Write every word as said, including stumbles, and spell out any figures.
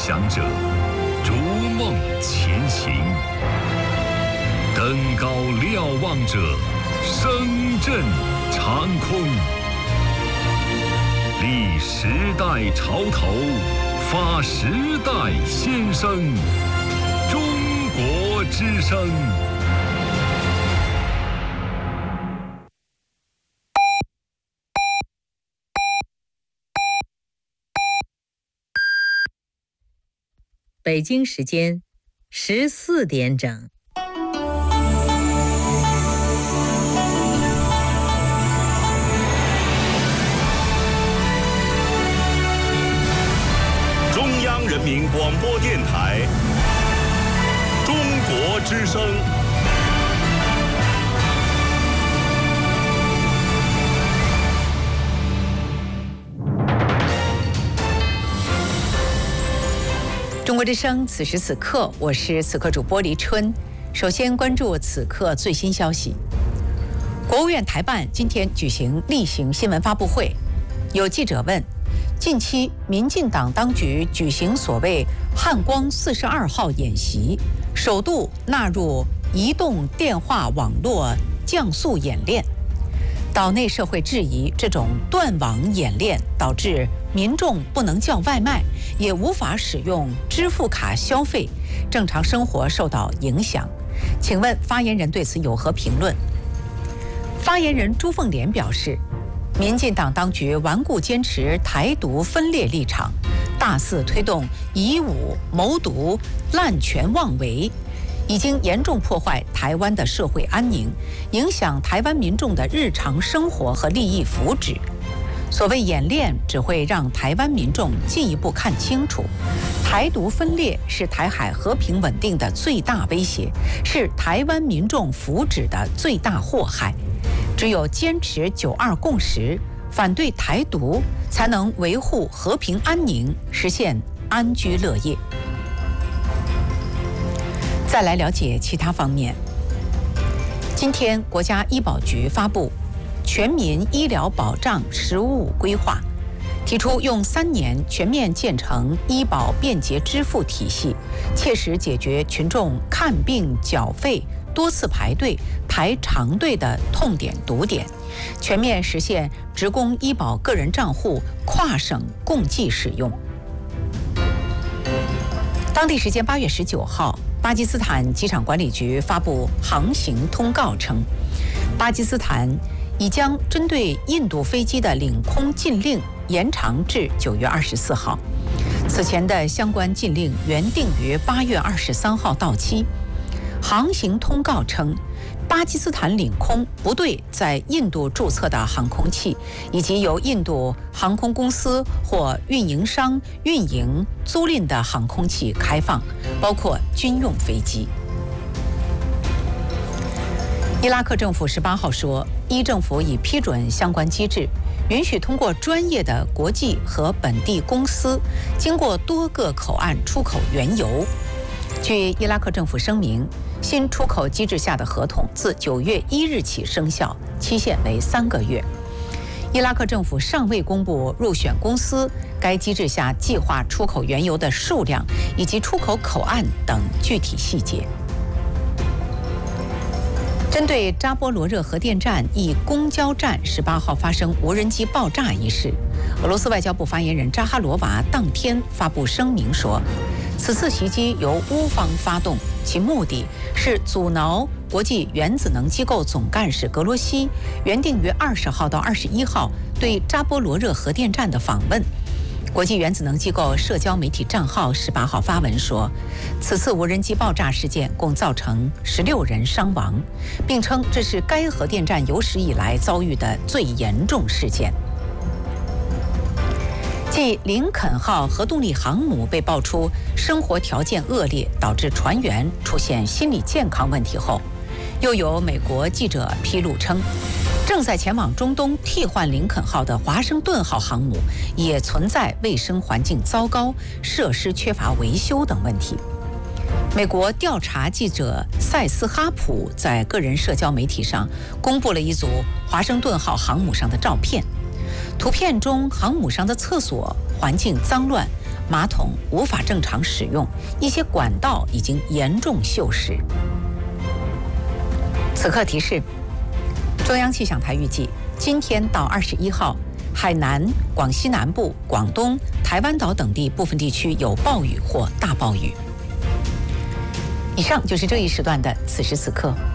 想者，逐梦前行；登高瞭望者，声震长空。立时代潮头，发时代先声。中国之声。 北京时间十四点整。 中央人民广播电台中国之声。 中国之声，此时此刻，我是此刻主播黎春。首先关注此刻最新消息。国务院台办今天举行例行新闻发布会，有记者问：近期民进党当局举行所谓“汉光四十二号”演习，首度纳入移动电话网络降速演练。岛内社会质疑这种断网演练导致民众不能叫外卖，也无法使用支付卡消费，正常生活受到影响。请问发言人对此有何评论？发言人朱凤莲表示，民进党当局顽固坚持台独分裂立场，大肆推动以武谋独、滥权妄为，已经严重破坏台湾的社会安宁，影响台湾民众的日常生活和利益福祉。所谓演练只会让台湾民众进一步看清楚，台独分裂是台海和平稳定的最大威胁，是台湾民众福祉的最大祸害。只有坚持九二共识，反对台独，才能维护和平安宁，实现安居乐业。再来了解其他方面。今天，国家医保局发布全民医疗保障“十五五”规划，提出用三年全面建成医保便捷支付体系，切实解决群众看病缴费多次排队、排长队的痛点堵点，全面实现职工医保个人账户跨省共计使用。当地时间八月十九号，巴基斯坦机场管理局发布航行通告称，巴基斯坦已将针对印度飞机的领空禁令延长至九月二十四号。此前的相关禁令原定于八月二十三号到期。航行通告称，巴基斯坦领空不对在印度注册的航空器以及由印度航空公司或运营商运营租赁的航空器开放，包括军用飞机。伊拉克政府十八号说，伊政府已批准相关机制，允许通过专业的国际和本地公司，经过多个口岸出口原油。据伊拉克政府声明，新出口机制下的合同自九月一日起生效，期限为三个月。伊拉克政府尚未公布入选公司、该机制下计划出口原油的数量以及出口口岸等具体细节。针对扎波罗热核电站一公交站十八号发生无人机爆炸一事，俄罗斯外交部发言人扎哈罗娃当天发布声明说，此次袭击由乌方发动，其目的是阻挠国际原子能机构总干事格罗西原定于二十号到二十一号对扎波罗热核电站的访问。国际原子能机构社交媒体账号十八号发文说，此次无人机爆炸事件共造成十六人伤亡，并称这是该核电站有史以来遭遇的最严重事件。继林肯号核动力航母被爆出生活条件恶劣，导致船员出现心理健康问题后，又有美国记者披露称，正在前往中东替换林肯号的华盛顿号航母也存在卫生环境糟糕、设施缺乏维修等问题。美国调查记者塞斯哈普在个人社交媒体上公布了一组华盛顿号航母上的照片，图片中航母上的厕所环境脏乱， 马桶无法正常使用，一些管道已经严重锈蚀。此刻提示：中央气象台预计，今天到二十一号，海南、广西南部、广东、台湾岛等地部分地区有暴雨或大暴雨。以上就是这一时段的此时此刻。